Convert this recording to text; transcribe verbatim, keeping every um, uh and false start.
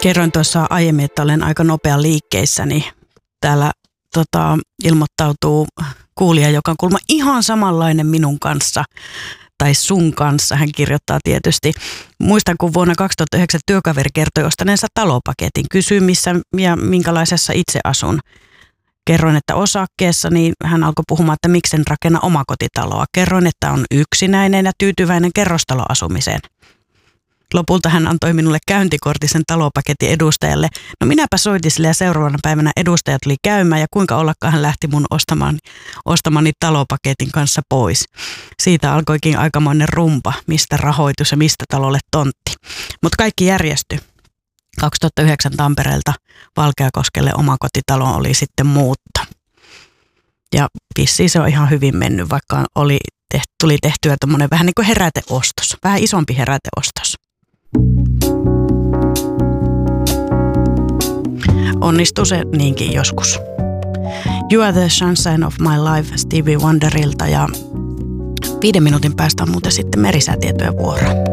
Kerroin tuossa aiemmin, että olen aika nopea liikkeissä, niin täällä tota, ilmoittautuu kuulija, joka on kuulemma ihan samanlainen minun kanssa. Tai sun kanssa, hän kirjoittaa tietysti. Muistan, kun vuonna kaksituhattayhdeksän työkaveri kertoi ostaneensa talopaketin. Kysyi, missä ja minkälaisessa itse asun. Kerroin, että osakkeessa, niin hän alkoi puhumaan, että miksen rakenna omakotitaloa. Kerroin, että on yksinäinen ja tyytyväinen kerrostaloasumiseen. Lopulta hän antoi minulle käyntikortisen talopaketin edustajalle. No minäpä soitin sille ja seuraavana päivänä edustaja tuli käymään ja kuinka ollakaan hän lähti mun ostamaan, ostamani talopaketin kanssa pois. Siitä alkoikin aikamoinen rumpa, mistä rahoitus ja mistä talolle tontti. Mutta kaikki järjestyi. kaksituhattayhdeksän Tampereelta Valkeakoskelle omakotitaloon oli sitten muutto. Ja vissiin se on ihan hyvin mennyt, vaikka oli tehty, tuli tehtyä tommonen vähän niin kuin heräteostos, vähän isompi heräteostos. Onnistuu se niinkin joskus. You are the sunshine of my life Stevie Wonderilta ja viiden minuutin päästä on muuten sitten merisätietojen vuoro.